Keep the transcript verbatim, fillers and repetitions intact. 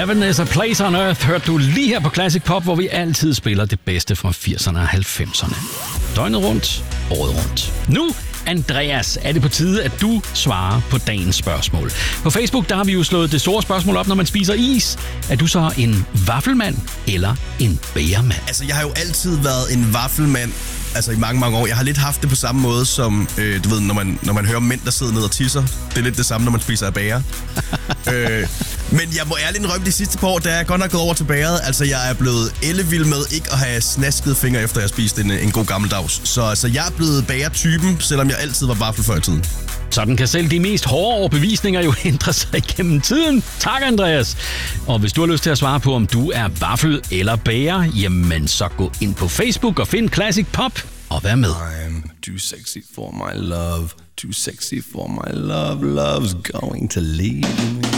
Heaven is a place on earth, hørte du lige her på Classic Pop, hvor vi altid spiller det bedste fra firserne og halvfemserne. Døgnet rundt, året rundt. Nu, Andreas, er det på tide, at du svarer på dagens spørgsmål. På Facebook, der har vi jo slået det store spørgsmål op, når man spiser is. Er du så en vaffelmand eller en bæremand? Altså, jeg har jo altid været en vaffelmand. Altså i mange, mange år. Jeg har lidt haft det på samme måde som, øh, du ved, når man, når man hører mænd, der sidder ned og tisser. Det er lidt det samme, når man spiser af bager. øh, men jeg må ærligt indrømme, de sidste par år, der er jeg godt nok gået over til bageret. Altså, jeg er blevet ellevild med ikke at have snasket fingre, efter jeg har spist en, en god gammeldags. Så altså, jeg er blevet bagertypen, selvom jeg altid var vaffel før i tiden. Sådan kan selv de mest hårde overbevisninger jo ændre sig gennem tiden. Tak, Andreas. Og hvis du har lyst til at svare på, om du er vaffel eller bager, jamen så gå ind på Facebook og find Classic Pop og vær med. I'm too sexy for my love, too sexy for my love, love's going to leave me.